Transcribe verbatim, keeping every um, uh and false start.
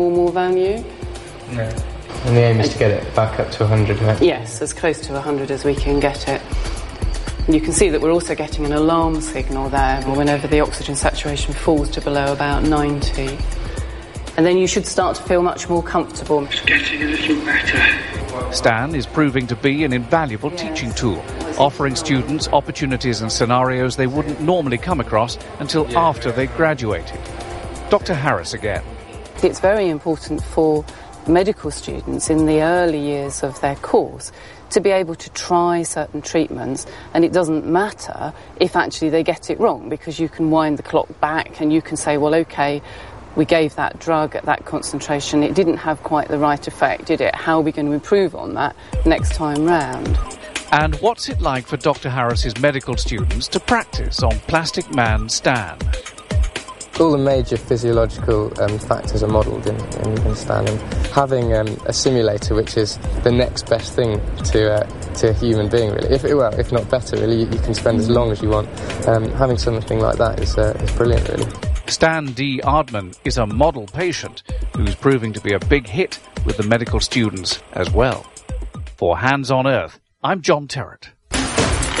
normal value. No. And the aim is to get it back up to one hundred, right? Yes, as close to one hundred as we can get it. And you can see that we're also getting an alarm signal there whenever the oxygen saturation falls to below about ninety. And then you should start to feel much more comfortable. It's getting a little better. Stan is proving to be an invaluable yes. teaching tool, offering students opportunities and scenarios they wouldn't normally come across until yeah. after they graduated. Doctor Harris again. It's very important for medical students in the early years of their course to be able to try certain treatments, and it doesn't matter if actually they get it wrong, because you can wind the clock back and you can say, well, OK, we gave that drug at that concentration, it didn't have quite the right effect, did it? How are we going to improve on that next time round? And what's it like for Doctor Harris's medical students to practice on Plastic Man Stan? All the major physiological um, factors are modelled in, in, in Stan, and having um, a simulator which is the next best thing to uh, to a human being, really. If well, if not better, really, you, you can spend as long as you want. Um, having something like that is uh, is brilliant, really. Stan D. Ardman is a model patient who's proving to be a big hit with the medical students as well. For Hands on Earth, I'm John Terrett.